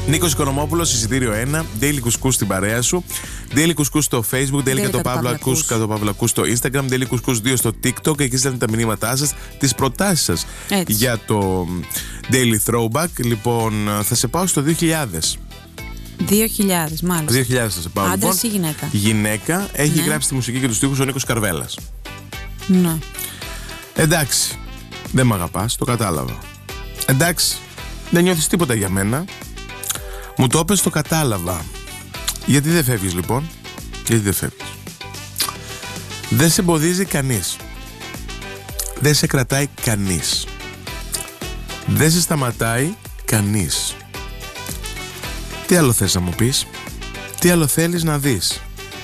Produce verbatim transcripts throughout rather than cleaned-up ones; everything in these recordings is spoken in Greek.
Νίκος Οικονομόπουλος, εισιτήριο ένα. Daily Couscous στην παρέα σου. Daily Couscous στο Facebook. Daily Κατοπαύλακους Κατοπαύλακους στο Instagram. Daily Couscous δύο στο TikTok. Εκεί στέλνετε τα μηνύματά σας, τις προτάσεις σας για το Daily Throwback. Λοιπόν, θα σε πάω στο δύο χιλιάδες. δύο χιλιάδες, μάλιστα. δύο χιλιάδες θα σε πάω. Άντρας λοιπόν, ή γυναίκα? Γυναίκα. Έχει ναι. γράψει τη μουσική και τους στίχους ο Νίκος Καρβέλας. Ναι. Εντάξει, δεν μ' αγαπάς, το κατάλαβα. Εντάξει, δεν νιώθεις τίποτα για μένα. Μου το είπες, το κατάλαβα. Γιατί δεν φεύγεις λοιπόν? Γιατί δεν φεύγεις? Δεν σε εμποδίζει κανείς. Δεν σε κρατάει κανείς. Δεν σε σταματάει κανείς. Τι άλλο θες να μου πεις? Τι άλλο θέλεις να δεις?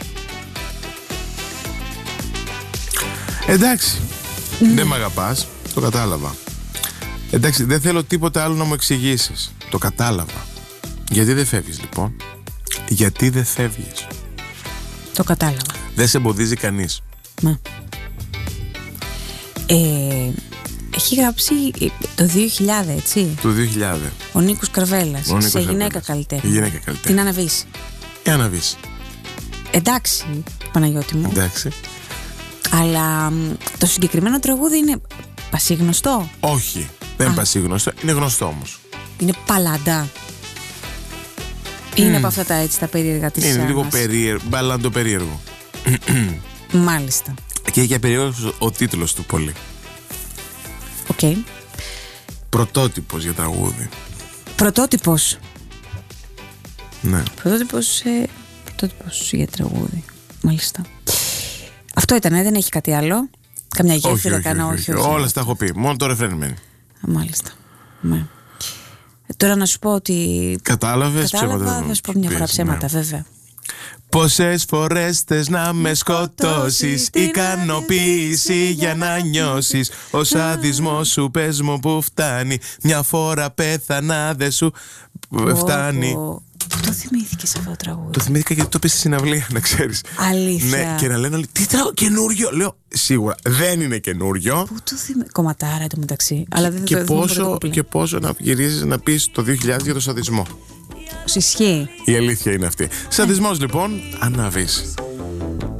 Εντάξει, mm. δεν μ' αγαπάς, το κατάλαβα. Εντάξει, δεν θέλω τίποτα άλλο να μου εξηγήσεις, το κατάλαβα. Γιατί δεν φεύγεις λοιπόν? Γιατί δεν φεύγεις? Το κατάλαβα. Δεν σε εμποδίζει κανείς. Ναι. Ε, έχει γράψει το δύο χιλιάδες, έτσι. Το δύο χιλιάδες. Ο Νίκος Καρβέλας. Ο Νίκος σε γυναίκα Καρβέλας. καλλιτέχνη. Γυναίκα καλλιτέχνη. Την Αναβίση. Η Αναβίση. Εντάξει, Παναγιώτη μου. Εντάξει. Αλλά το συγκεκριμένο τραγούδι είναι πασίγνωστο? Όχι, δεν είναι πασίγνωστο, είναι γνωστό όμως. Είναι παλάντα. Mm. Είναι από αυτά τα έτσι τα περίεργα της Είναι μας. λίγο περίεργο, μπαλάντο περίεργο. Μάλιστα. Και για περίεργος ο τίτλος του πολύ. Οκ. Okay. Πρωτότυπος για τραγούδι. Πρωτότυπος. Ναι. Πρωτότυπος, ε, πρωτότυπος για τραγούδι. Μάλιστα. Αυτό ήταν, δεν έχει κάτι άλλο? Καμιά γέφυρα, κανένα? Όχι, όχι, όχι. Όλα στα έχω πει. Μόνο το ρεφρέν μένει. Μάλιστα. Ναι. Ε, τώρα να σου πω ότι. Κατάλαβες? Κατάλαβα, θα σου πω μια φορά ψέματα, ναι. Βέβαια. Πόσες φορές θες να με σκοτώσεις? Ικανοποίηση για να νιώσεις. Ο σαδισμός σου πες μου που φτάνει. Μια φορά πέθανα δεν σου φτάνει. Το θυμήθηκες αυτό το τραγούδι? Το θυμήθηκα γιατί το πες στη συναυλία, να ξέρεις. Αλήθεια? Ναι, και να λένε όλοι, τι τραγούδι, καινούριο. Λέω, σίγουρα δεν είναι καινούριο. Πού το θυμήθηκες? Κομματάρα εν τω μεταξύ. Αλλά δεν και, το πόσο, και πόσο να γυρίζεις να πεις το δύο χιλιάδες για το σαδισμό. Ισχύει. Η αλήθεια είναι αυτή. Σαδισμός λοιπόν, Αναβίση.